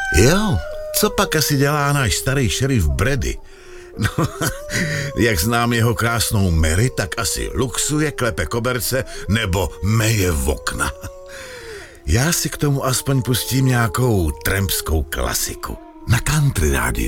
Jo, co pak asi dělá náš starý šerif Brady? No, jak znám jeho krásnou Mary, tak asi luxuje, klepe koberce nebo meje v okna. Já si k tomu aspoň pustím nějakou trampskou klasiku. Na country rádiu.